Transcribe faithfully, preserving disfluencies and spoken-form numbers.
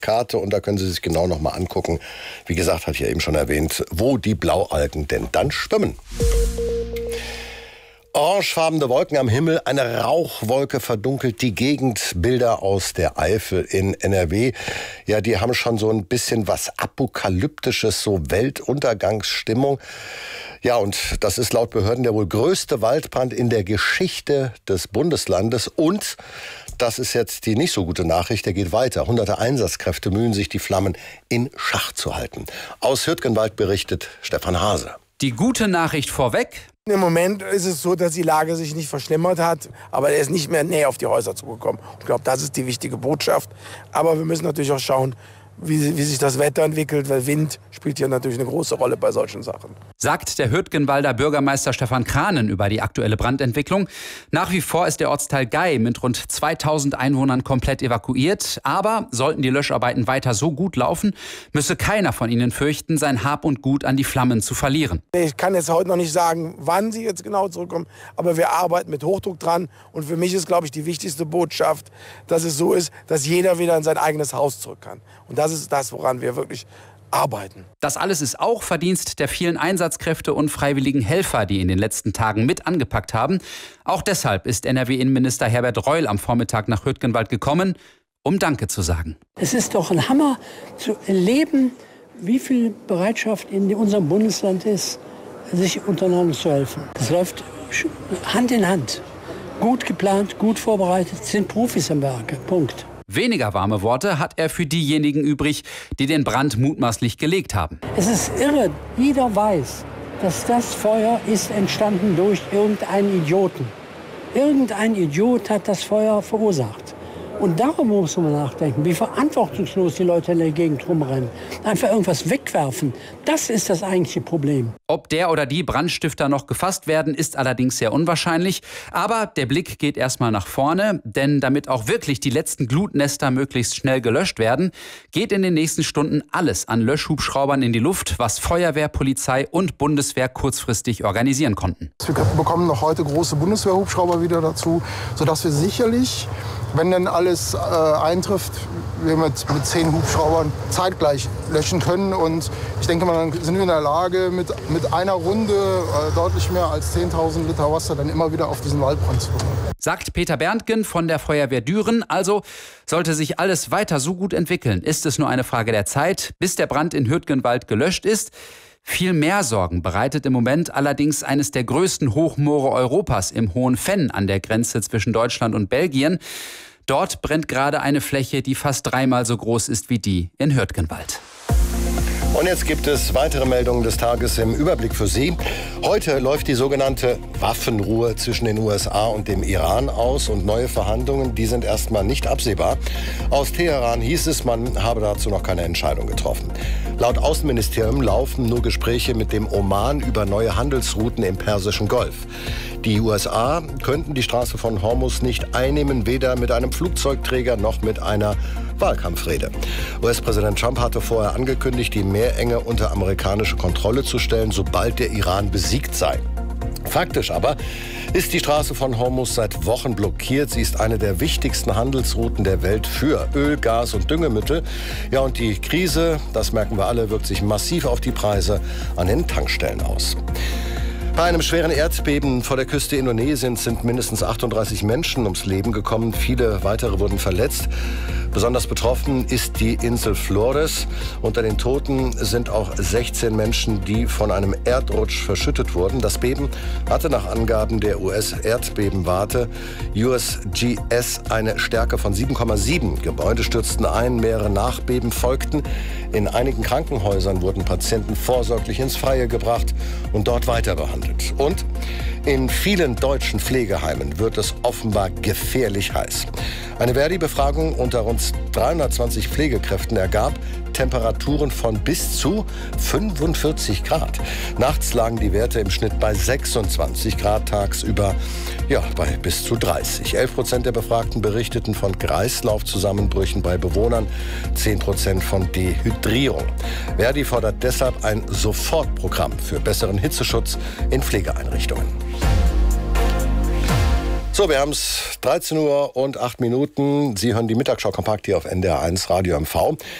Karte und da können Sie sich genau noch mal angucken. Wie gesagt, hatte ich ja eben schon erwähnt, wo die Blaualgen denn dann schwimmen. Orangefarbene Wolken am Himmel, eine Rauchwolke verdunkelt die Gegend. Bilder aus der Eifel in N R W. Ja, die haben schon so ein bisschen was Apokalyptisches, so Weltuntergangsstimmung. Ja, und das ist laut Behörden der wohl größte Waldbrand in der Geschichte des Bundeslandes. Und das ist jetzt die nicht so gute Nachricht, der geht weiter. Hunderte Einsatzkräfte mühen sich, die Flammen in Schach zu halten. Aus Hürtgenwald berichtet Stefan Hase. Die gute Nachricht vorweg. Im Moment ist es so, dass die Lage sich nicht verschlimmert hat, aber er ist nicht mehr näher auf die Häuser zugekommen. Ich glaube, das ist die wichtige Botschaft. Aber wir müssen natürlich auch schauen, wie, wie sich das Wetter entwickelt, weil Wind spielt hier natürlich eine große Rolle bei solchen Sachen. Sagt der Hürtgenwalder Bürgermeister Stefan Kranen über die aktuelle Brandentwicklung. Nach wie vor ist der Ortsteil Gei mit rund zweitausend Einwohnern komplett evakuiert. Aber sollten die Löscharbeiten weiter so gut laufen, müsse keiner von ihnen fürchten, sein Hab und Gut an die Flammen zu verlieren. Ich kann jetzt heute noch nicht sagen, wann sie jetzt genau zurückkommen, aber wir arbeiten mit Hochdruck dran. Und für mich ist, glaube ich, die wichtigste Botschaft, dass es so ist, dass jeder wieder in sein eigenes Haus zurück kann. Und das ist das, woran wir wirklich arbeiten. Das alles ist auch Verdienst der vielen Einsatzkräfte und freiwilligen Helfer, die in den letzten Tagen mit angepackt haben. Auch deshalb ist N R W-Innenminister Herbert Reul am Vormittag nach Hürtgenwald gekommen, um Danke zu sagen. Es ist doch ein Hammer zu erleben, wie viel Bereitschaft in unserem Bundesland ist, sich untereinander zu helfen. Es läuft Hand in Hand. Gut geplant, gut vorbereitet, sind Profis am Werke. Punkt. Weniger warme Worte hat er für diejenigen übrig, die den Brand mutmaßlich gelegt haben. Es ist irre, jeder weiß, dass das Feuer ist entstanden durch irgendeinen Idioten. Irgendein Idiot hat das Feuer verursacht. Und darum muss man nachdenken, wie verantwortungslos die Leute in der Gegend rumrennen. Einfach irgendwas wegwerfen, das ist das eigentliche Problem. Ob der oder die Brandstifter noch gefasst werden, ist allerdings sehr unwahrscheinlich. Aber der Blick geht erstmal nach vorne, denn damit auch wirklich die letzten Glutnester möglichst schnell gelöscht werden, geht in den nächsten Stunden alles an Löschhubschraubern in die Luft, was Feuerwehr, Polizei und Bundeswehr kurzfristig organisieren konnten. Wir bekommen noch heute große Bundeswehrhubschrauber wieder dazu, sodass wir sicherlich, wenn denn alles äh, eintrifft, wir mit, mit zehn Hubschraubern zeitgleich löschen können. Und ich denke mal, dann sind wir in der Lage, mit, mit einer Runde äh, deutlich mehr als zehntausend Liter Wasser dann immer wieder auf diesen Waldbrand zu bekommen. Sagt Peter Berntgen von der Feuerwehr Düren. Also sollte sich alles weiter so gut entwickeln, ist es nur eine Frage der Zeit, bis der Brand in Hürtgenwald gelöscht ist. Viel mehr Sorgen bereitet im Moment allerdings eines der größten Hochmoore Europas im Hohen Venn an der Grenze zwischen Deutschland und Belgien. Dort brennt gerade eine Fläche, die fast dreimal so groß ist wie die in Hürtgenwald. Und jetzt gibt es weitere Meldungen des Tages im Überblick für Sie. Heute läuft die sogenannte Waffenruhe zwischen den U S A und dem Iran aus und neue Verhandlungen, die sind erstmal nicht absehbar. Aus Teheran hieß es, man habe dazu noch keine Entscheidung getroffen. Laut Außenministerium laufen nur Gespräche mit dem Oman über neue Handelsrouten im Persischen Golf. Die U S A könnten die Straße von Hormuz nicht einnehmen, weder mit einem Flugzeugträger noch mit einer Wahlkampfrede. U S-Präsident Trump hatte vorher angekündigt, die Meerenge unter amerikanische Kontrolle zu stellen, sobald der Iran besiegt sei. Faktisch aber ist die Straße von Hormuz seit Wochen blockiert. Sie ist eine der wichtigsten Handelsrouten der Welt für Öl, Gas und Düngemittel. Ja, und die Krise, das merken wir alle, wirkt sich massiv auf die Preise an den Tankstellen aus. Bei einem schweren Erdbeben vor der Küste Indonesiens sind mindestens achtunddreißig Menschen ums Leben gekommen. Viele weitere wurden verletzt. Besonders betroffen ist die Insel Flores. Unter den Toten sind auch sechzehn Menschen, die von einem Erdrutsch verschüttet wurden. Das Beben hatte nach Angaben der U S-Erdbebenwarte U S G S eine Stärke von sieben Komma sieben. Gebäude stürzten ein, mehrere Nachbeben folgten. In einigen Krankenhäusern wurden Patienten vorsorglich ins Freie gebracht und dort weiter behandelt. Und in vielen deutschen Pflegeheimen wird es offenbar gefährlich heiß. Eine Verdi-Befragung unter rund dreihundertzwanzig Pflegekräften ergab Temperaturen von bis zu fünfundvierzig Grad. Nachts lagen die Werte im Schnitt bei sechsundzwanzig Grad, tagsüber ja, bei bis zu dreißig. elf Prozent der Befragten berichteten von Kreislaufzusammenbrüchen bei Bewohnern, zehn Prozent von Dehydrierung. Verdi fordert deshalb ein Sofortprogramm für besseren Hitzeschutz in Pflegeeinrichtungen. So, wir haben es dreizehn Uhr und acht Minuten. Sie hören die Mittagsschau kompakt hier auf N D R eins Radio M V.